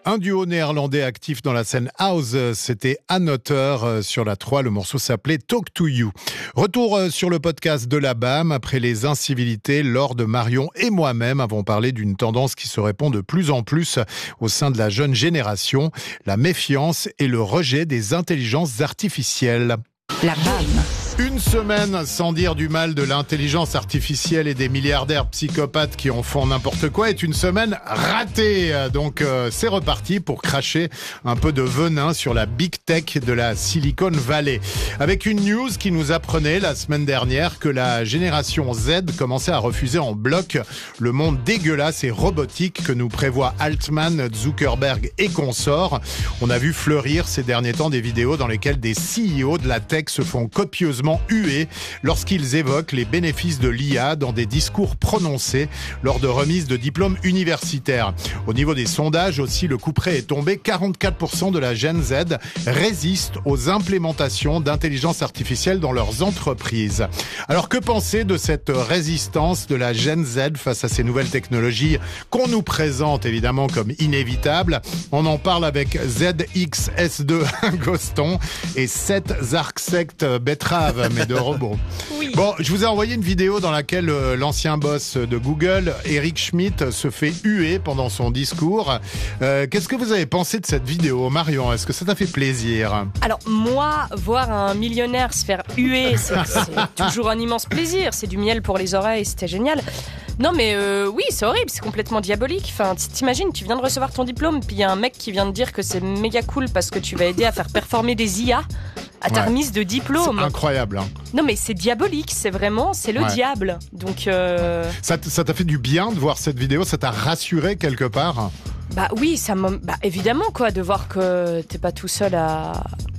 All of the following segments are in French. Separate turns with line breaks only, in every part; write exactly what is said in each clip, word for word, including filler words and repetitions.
Un duo néerlandais actif dans la scène house, c'était Annotter sur la trois. Le morceau s'appelait Talk to You. Retour sur le podcast de la B A M. Après les incivilités, Lord, Marion et moi-même avons parlé d'une tendance qui se répand de plus en plus au sein de la jeune génération, la méfiance et le rejet des intelligences artificielles.
La B A M.
Une semaine sans dire du mal de l'intelligence artificielle et des milliardaires psychopathes qui en font n'importe quoi est une semaine ratée. Donc euh, c'est reparti pour cracher un peu de venin sur la big tech de la Silicon Valley. Avec une news qui nous apprenait la semaine dernière que la génération Z commençait à refuser en bloc le monde dégueulasse et robotique que nous prévoit Altman, Zuckerberg et consorts. On a vu fleurir ces derniers temps des vidéos dans lesquelles des C E O de la tech se font copieusement hués lorsqu'ils évoquent les bénéfices de l'I A dans des discours prononcés lors de remises de diplômes universitaires. Au niveau des sondages aussi, le couperet est tombé. quarante-quatre pour cent de la Gen Z résistent aux implémentations d'intelligence artificielle dans leurs entreprises. Alors que penser de cette résistance de la Gen Z face à ces nouvelles technologies qu'on nous présente évidemment comme inévitables? On en parle avec Z X S deux Goston et Seth Zarksect Betrave, mais de robots.
Oui.
Bon, je vous ai envoyé une vidéo dans laquelle euh, l'ancien boss de Google, Eric Schmidt, se fait huer pendant son discours. Euh, qu'est-ce que vous avez pensé de cette vidéo, Marion? Est-ce que ça t'a fait plaisir?
Alors moi, voir un millionnaire se faire huer, c'est, c'est toujours un immense plaisir. C'est du miel pour les oreilles, c'était génial. Non mais euh, oui, c'est horrible, c'est complètement diabolique. Enfin, t'imagines, tu viens de recevoir ton diplôme, puis il y a un mec qui vient de dire que c'est méga cool parce que tu vas aider à faire performer des I A à ta
Ouais.
remise de diplôme.
C'est incroyable. Hein.
Non mais c'est diabolique, c'est vraiment, c'est le
Ouais.
diable. Donc euh...
Ça, t- ça t'a fait du bien de voir cette vidéo? Ça t'a rassuré quelque part?
bah oui, ça m'a... bah évidemment quoi, de voir que t'es pas tout seul à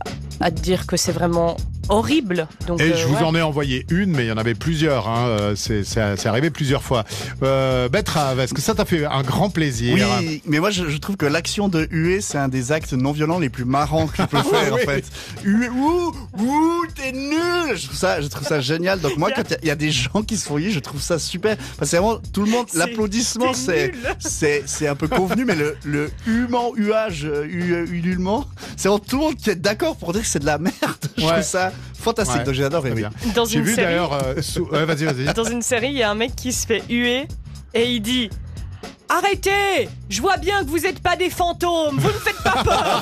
à te dire que c'est vraiment horrible. Donc,
Et
euh,
je vous
ouais.
en ai envoyé une, mais il y en avait plusieurs. Hein. C'est, c'est, c'est arrivé plusieurs fois. Euh, Betrave, est-ce que ça t'a fait un grand plaisir?
Oui, mais moi je, je trouve que l'action de huer, c'est un des actes non violents les plus marrants que tu peux faire
Oui.
en fait. Huer, ouh, ouh, t'es nul. Je trouve ça, je trouve ça génial. Donc moi, quand il y, y a des gens qui se font huer, je trouve ça super. Parce que vraiment, tout le monde,
C'est-
l'applaudissement,
c'est
c'est,
nul.
c'est, c'est un peu convenu, mais le, le huement, huage, hu- ululement, c'est vraiment tout le monde qui est d'accord pour dire que c'est de la merde. Je
Ouais.
trouve ça fantastique.
Ouais.
Donc j'adore.
Très
oui.
bien.
Dans
J'ai
une
vu
série,
d'ailleurs... euh, sous- ouais, vas-y, vas-y.
dans une série, il y a un mec qui se fait huer et il dit « Arrêtez! Je vois bien que vous n'êtes pas des fantômes, vous ne faites pas peur !»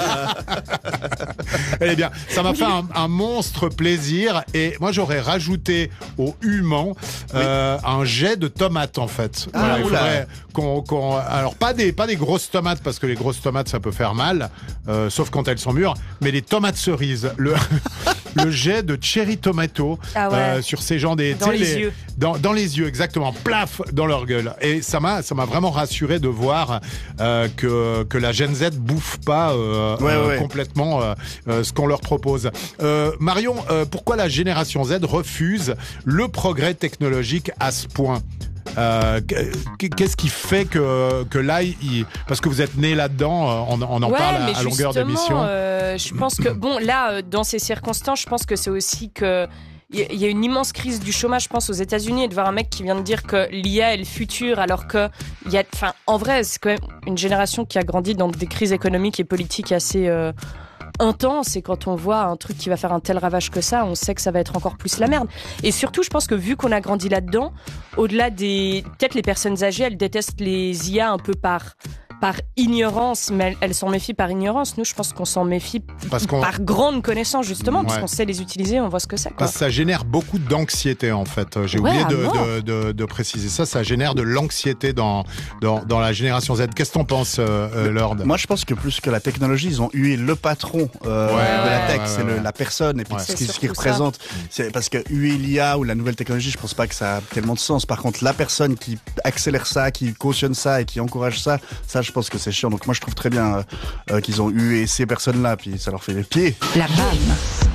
Eh bien, ça m'a fait un, un monstre plaisir. Et moi, j'aurais rajouté au human euh, un jet de tomates, en fait.
Ah,
Voilà, il
oula.
faudrait qu'on, qu'on- alors, pas des, pas des grosses tomates, parce que les grosses tomates, ça peut faire mal, euh, sauf quand elles sont mûres, mais les tomates cerises. Le, le jet de cherry tomato
Ah ouais.
euh, sur ces gens des...
Dans
tu sais,
les yeux.
Dans, dans les yeux, exactement. Plaf, dans leur gueule. Et ça m'a, ça m'a vraiment rassuré de voir euh, que, que la Gen Z bouffe pas euh,
Ouais,
euh,
ouais.
complètement euh, euh, ce qu'on leur propose. Euh, Marion, euh, pourquoi la génération Z refuse le progrès technologique à ce point? Euh, Qu'est-ce qui fait que, que là, il, parce que vous êtes né là-dedans, on, on en
ouais,
parle
mais
à, à longueur
justement,
d'émission.
euh, je pense que, bon, là, euh, dans ces circonstances, je pense que c'est aussi que il y a une immense crise du chômage, je pense, aux États-Unis, et de voir un mec qui vient de dire que l'I A est le futur, alors que il y a, enfin, en vrai, c'est quand même une génération qui a grandi dans des crises économiques et politiques assez euh, intenses. Et quand on voit un truc qui va faire un tel ravage que ça, on sait que ça va être encore plus la merde. Et surtout, je pense que vu qu'on a grandi là-dedans, au-delà des, peut-être les personnes âgées, elles détestent les I A un peu par par ignorance, mais elles, elles s'en méfient par ignorance. Nous, je pense qu'on s'en méfie
Parce qu'on-
par grande connaissance, justement, parce
Ouais.
qu'on sait les utiliser, on voit ce que c'est, quoi.
Parce que ça génère beaucoup d'anxiété, en fait. J'ai
Ouais,
oublié
à
de,
mort.
de, de, de préciser ça. Ça génère de l'anxiété dans, dans, dans la génération Z. Qu'est-ce que t'en penses, euh, euh, Lord?
Moi, je pense que plus que la technologie, ils ont hué le patron euh,
Ouais,
de
ouais,
la tech,
ouais,
c'est
ouais,
le,
ouais.
la personne et puis
Ouais.
ce
C'est
qui- ce qu'il
surtout ça.
représente. C'est parce que huer l'I A ou la nouvelle technologie, je pense pas que ça a tellement de sens. Par contre, la personne qui accélère ça, qui cautionne ça et qui encourage ça, ça, je pense que c'est chiant. Donc moi, je trouve très bien euh, euh, qu'ils ont hué ces personnes-là, puis ça leur fait les pieds.
La B A M.